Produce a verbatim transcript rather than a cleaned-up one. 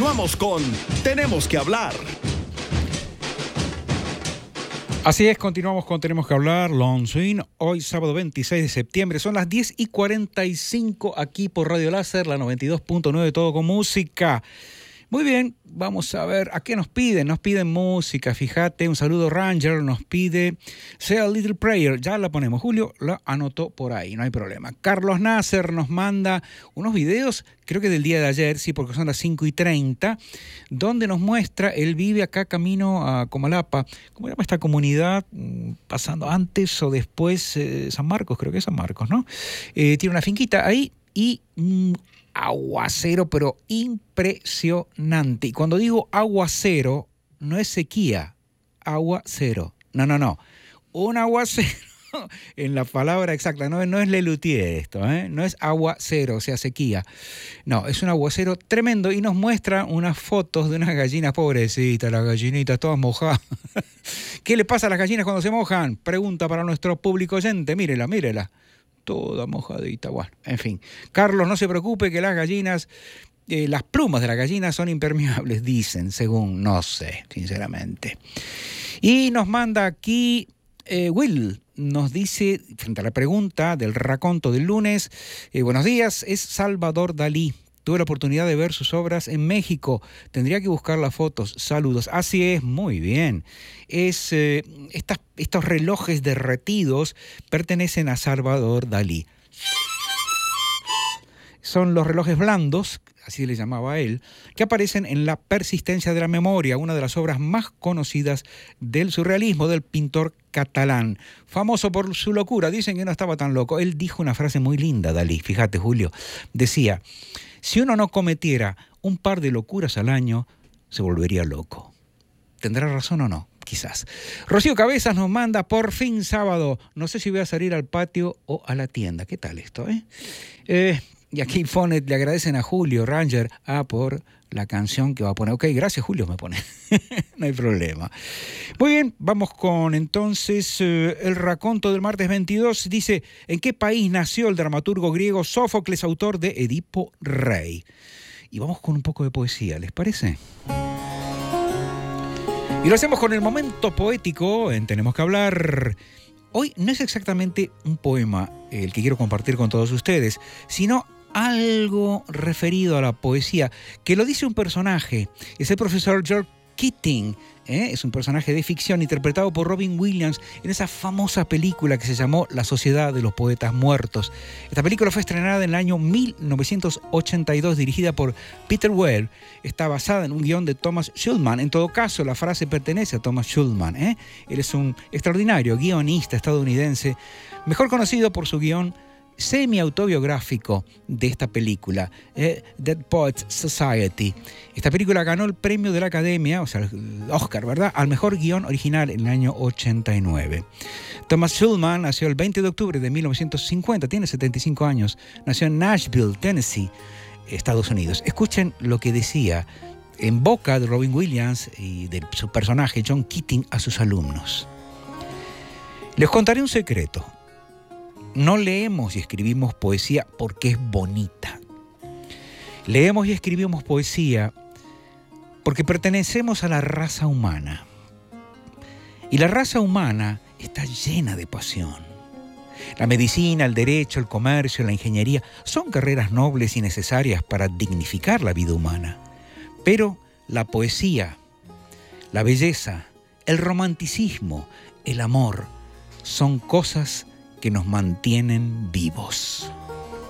Continuamos con Tenemos que hablar. Así es, continuamos con Tenemos que hablar, Long Swing, hoy sábado veintiséis de septiembre, son las diez y cuarenta y cinco aquí por Radio Láser, la noventa y dos punto nueve, todo con música. Muy bien, vamos a ver, ¿a qué nos piden? Nos piden música, fíjate, un saludo Ranger, nos pide Say a Little Prayer, ya la ponemos, Julio la anotó por ahí, no hay problema. Carlos Nasser nos manda unos videos, creo que del día de ayer, sí, porque son las cinco y treinta, donde nos muestra, él vive acá camino a Comalapa, ¿cómo se llama esta comunidad? Pasando antes o después, eh, San Marcos, creo que es San Marcos, ¿no? Eh, tiene una finquita ahí y... Mm, aguacero, pero impresionante. Y cuando digo aguacero, no es sequía, aguacero. No, no, no. Un aguacero en la palabra exacta. No, no es Lelutier esto, ¿eh? No es aguacero, o sea, sequía. No, es un aguacero tremendo y nos muestra unas fotos de unas gallinas pobrecitas, las gallinitas todas mojadas. ¿Qué le pasa a las gallinas cuando se mojan? Pregunta para nuestro público oyente. Mírela, mírela. Toda mojadita, bueno, en fin. Carlos, no se preocupe que las gallinas, eh, las plumas de las gallinas son impermeables, dicen, según, no sé, sinceramente. Y nos manda aquí, eh, Will, nos dice, frente a la pregunta del raconto del lunes, eh, buenos días, es Salvador Dalí. Tuve la oportunidad de ver sus obras en México. Tendría que buscar las fotos. Saludos. Así es, muy bien. Es, eh, estas, estos relojes derretidos pertenecen a Salvador Dalí. Son los relojes blandos, así le llamaba a él, que aparecen en La persistencia de la memoria, una de las obras más conocidas del surrealismo, del pintor catalán. Famoso por su locura. Dicen que no estaba tan loco. Él dijo una frase muy linda, Dalí. Fíjate, Julio. Decía... Si uno no cometiera un par de locuras al año, se volvería loco. ¿Tendrá razón o no? Quizás. Rocío Cabezas nos manda por fin sábado. No sé si voy a salir al patio o a la tienda. ¿Qué tal esto, eh? eh y aquí pone, le agradecen a Julio Ranger ah, por la canción que va a poner. Ok, gracias Julio, me pone. No hay problema. Muy bien, vamos con entonces eh, el raconto del martes veintidós. Dice, ¿en qué país nació el dramaturgo griego Sófocles, autor de Edipo Rey? Y vamos con un poco de poesía, ¿les parece? Y lo hacemos con el momento poético en Tenemos que hablar. Hoy no es exactamente un poema el que quiero compartir con todos ustedes, sino algo referido a la poesía, que lo dice un personaje. Es el profesor George Keating, ¿eh? Es un personaje de ficción interpretado por Robin Williams en esa famosa película que se llamó La Sociedad de los Poetas Muertos. Esta película fue estrenada en el año mil novecientos ochenta y dos, dirigida por Peter Weir. Está basada en un guión de Thomas Schulman. En todo caso, la frase pertenece a Thomas Schulman, ¿eh? Él es un extraordinario guionista estadounidense, mejor conocido por su guión semi-autobiográfico de esta película, eh, Dead Poets Society. Esta película ganó el premio de la Academia, o sea, el Oscar, ¿verdad?, al mejor guión original en el año ochenta y nueve. Thomas Schulman nació el veinte de octubre de mil novecientos cincuenta, tiene setenta y cinco años, nació en Nashville, Tennessee, Estados Unidos. Escuchen lo que decía en boca de Robin Williams y de su personaje John Keating a sus alumnos. Les contaré un secreto. No leemos y escribimos poesía porque es bonita. Leemos y escribimos poesía porque pertenecemos a la raza humana. Y la raza humana está llena de pasión. La medicina, el derecho, el comercio, la ingeniería son carreras nobles y necesarias para dignificar la vida humana. Pero la poesía, la belleza, el romanticismo, el amor son cosas que nos mantienen vivos.